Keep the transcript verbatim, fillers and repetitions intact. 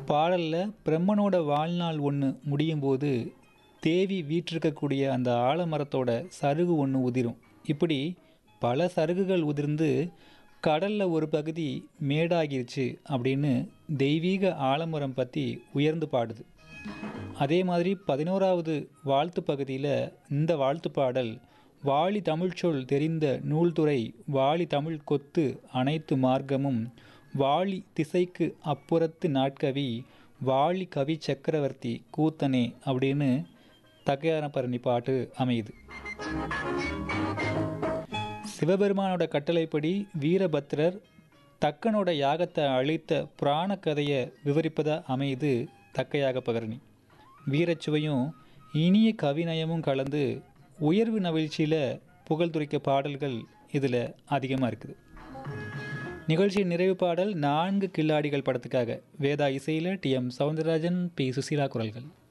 பாடலில் பிரம்மனோட வாழ்நாள் ஒன்று முடியும் போது தேவி வீற்றிருக்கக்கூடிய அந்த ஆலமரத்தோட சருகு ஒன்று உதிரும். இப்படி பல சருகுகள் உதிர்ந்து கடலில் ஒரு பகுதி மேடாகிருச்சு அப்படின்னு தெய்வீக ஆலமரம் பற்றி உயர்ந்து பாடுது. அதே மாதிரி பதினோராவது வாழ்த்து பகுதியில் இந்த வாழ்த்து பாடல் வாழி தமிழ்ச்சொல் தெரிந்த நூல்துறை வாழி தமிழ் கொத்து அனைத்து மார்க்கமும் வாழி திசைக்கு அப்புறத்து நாட்கவி வாழி கவி சக்கரவர்த்தி கூத்தனே அப்படின்னு தக்கையாரப்பரணி பாட்டு அமையுது. சிவபெருமானோட கட்டளைப்படி வீரபத்ரர் தக்கனோட யாகத்தை அழித்த புராண கதையை விவரிப்பதா அமையுது தக்கையாக பகரணி. வீரச்சுவையும் இனிய கவிநயமும் கலந்து உயர்வு நவிழ்ச்சியில் புகழ்துரைக்க பாடல்கள் இதில் அதிகமாக இருக்குது. நிகழ்ச்சியின் நிறைவு பாடல் நான்கு கில்லாடிகள் படத்துக்காக வேதா இசையில் D M Soundararajan, B Susheela குரல்கள்.